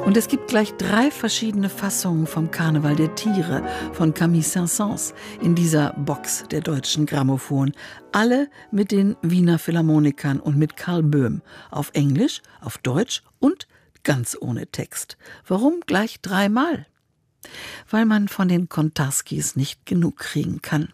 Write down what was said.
Und es gibt gleich 3 verschiedene Fassungen vom Karneval der Tiere von Camille Saint-Saëns in dieser Box der Deutschen Grammophon. Alle mit den Wiener Philharmonikern und mit Karl Böhm. Auf Englisch, auf Deutsch und ganz ohne Text. Warum gleich 3-mal? Weil man von den Kontarskis nicht genug kriegen kann.